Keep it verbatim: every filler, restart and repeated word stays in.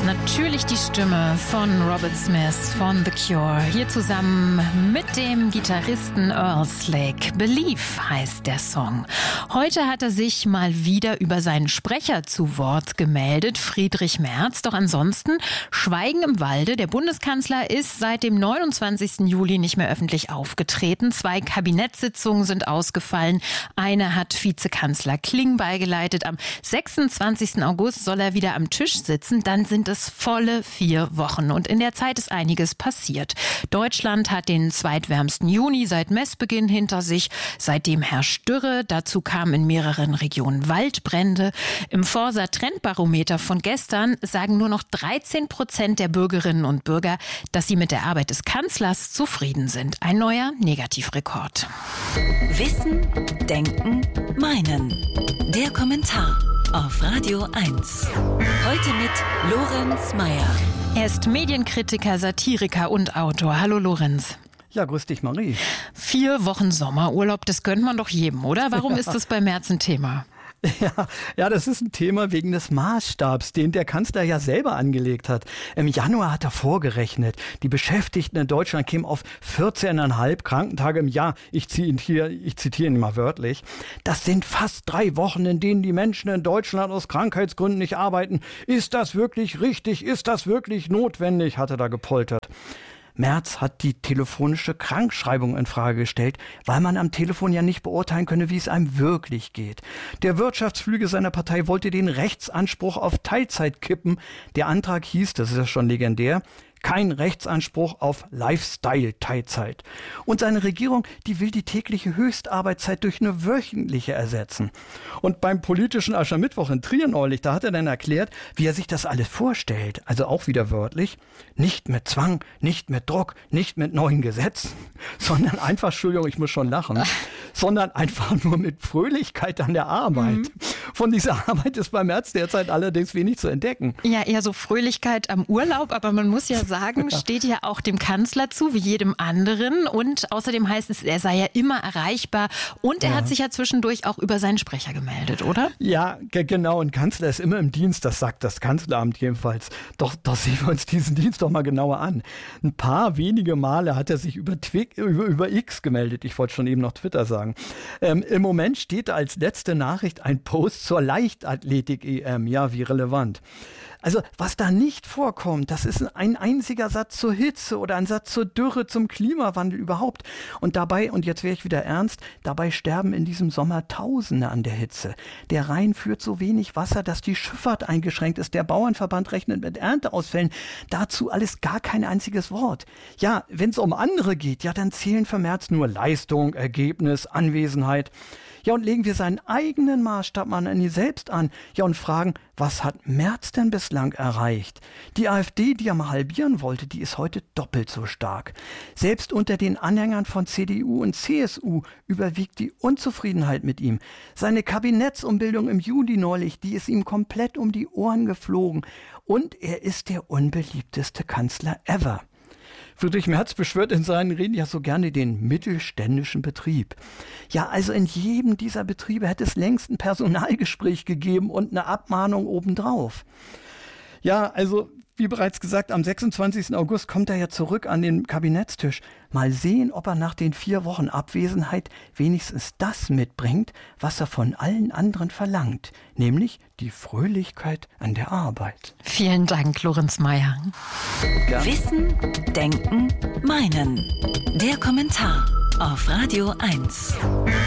Natürlich die Stimme von Robert Smith von The Cure. Hier zusammen mit dem Gitarristen Earl Slick. Believe heißt der Song. Heute hat er sich mal wieder über seinen Sprecher zu Wort gemeldet, Friedrich Merz. Doch ansonsten Schweigen im Walde. Der Bundeskanzler ist seit dem neunundzwanzigsten Juli nicht mehr öffentlich aufgetreten. Zwei Kabinettssitzungen sind ausgefallen. Eine hat Vizekanzler Kling beigeleitet. Am sechsundzwanzigsten August soll er wieder am Tisch sitzen. Dann sind es volle vier Wochen. Und in der Zeit ist einiges passiert. Deutschland hat den zweitwärmsten Juni seit Messbeginn hinter sich. Seitdem herrscht Dürre. Dazu kamen in mehreren Regionen Waldbrände. Im Forsa-Trendbarometer von gestern sagen nur noch dreizehn Prozent der Bürgerinnen und Bürger, dass sie mit der Arbeit des Kanzlers zufrieden sind. Ein neuer Negativrekord. Wissen, Denken, Meinen. Der Kommentar auf Radio eins. Heute mit Lorenz Meyer. Er ist Medienkritiker, Satiriker und Autor. Hallo Lorenz. Ja, grüß dich, Marie. Vier Wochen Sommerurlaub, das gönnt man doch jedem, oder? Warum ist das bei Merz ein Thema? Ja, ja, das ist ein Thema wegen des Maßstabs, den der Kanzler ja selber angelegt hat. Im Januar hat er vorgerechnet, die Beschäftigten in Deutschland kämen auf vierzehn Komma fünf Krankentage im Jahr. Ich ziehe ihn hier, ich zitiere ihn mal wörtlich. Das sind fast drei Wochen, in denen die Menschen in Deutschland aus Krankheitsgründen nicht arbeiten. Ist das wirklich richtig? Ist das wirklich notwendig? Hat er da gepoltert. Merz hat die telefonische Krankschreibung in Frage gestellt, weil man am Telefon ja nicht beurteilen könne, wie es einem wirklich geht. Der Wirtschaftsflügel seiner Partei wollte den Rechtsanspruch auf Teilzeit kippen. Der Antrag hieß, das ist ja schon legendär, kein Rechtsanspruch auf Lifestyle-Teilzeit. Und seine Regierung, die will die tägliche Höchstarbeitszeit durch eine wöchentliche ersetzen. Und beim politischen Aschermittwoch in Trier neulich, da hat er dann erklärt, wie er sich das alles vorstellt. Also auch wieder wörtlich. Nicht mit Zwang, nicht mit Druck, nicht mit neuen Gesetzen, sondern einfach, Entschuldigung, ich muss schon lachen, sondern einfach nur mit Fröhlichkeit an der Arbeit. Mhm. Von dieser Arbeit ist bei Merz derzeit allerdings wenig zu entdecken. Ja, eher so Fröhlichkeit am Urlaub, aber man muss ja sagen, steht ja auch dem Kanzler zu, wie jedem anderen. Und außerdem heißt es, er sei ja immer erreichbar. Und er ja. hat sich ja zwischendurch auch über seinen Sprecher gemeldet, oder? Ja, g- genau. Ein Kanzler ist immer im Dienst, das sagt das Kanzleramt jedenfalls. Doch, doch sehen wir uns diesen Dienst doch mal genauer an. Ein paar wenige Male hat er sich über, Twi- über, über X gemeldet. Ich wollte schon eben noch Twitter sagen. Ähm, Im Moment steht als letzte Nachricht ein Post zur Leichtathletik-E M. Ja, wie relevant. Also, was da nicht vorkommt, das ist ein einziger Satz zur Hitze oder ein Satz zur Dürre, zum Klimawandel überhaupt. Und dabei, und jetzt wäre ich wieder ernst, dabei sterben in diesem Sommer Tausende an der Hitze. Der Rhein führt so wenig Wasser, dass die Schifffahrt eingeschränkt ist. Der Bauernverband rechnet mit Ernteausfällen. Dazu alles gar kein einziges Wort. Ja, wenn es um andere geht, ja, dann zählen für Merz nur Leistung, Ergebnis, Anwesenheit. Ja, und legen wir seinen eigenen Maßstab mal an ihn selbst an. Ja, und fragen, was hat Merz denn bislang erreicht? Die AfD, die er mal halbieren wollte, die ist heute doppelt so stark. Selbst unter den Anhängern von C D U und C S U überwiegt die Unzufriedenheit mit ihm. Seine Kabinettsumbildung im Juli neulich, die ist ihm komplett um die Ohren geflogen. Und er ist der unbeliebteste Kanzler ever. Friedrich Merz beschwört in seinen Reden ja so gerne den mittelständischen Betrieb. Ja, also in jedem dieser Betriebe hätte es längst ein Personalgespräch gegeben und eine Abmahnung obendrauf. Ja, also wie bereits gesagt, am sechsundzwanzigsten August kommt er ja zurück an den Kabinettstisch. Mal sehen, ob er nach den vier Wochen Abwesenheit wenigstens das mitbringt, was er von allen anderen verlangt, nämlich die Fröhlichkeit an der Arbeit. Vielen Dank, Lorenz Meyer. Ja. Wissen, Denken, Meinen. Der Kommentar auf Radio eins.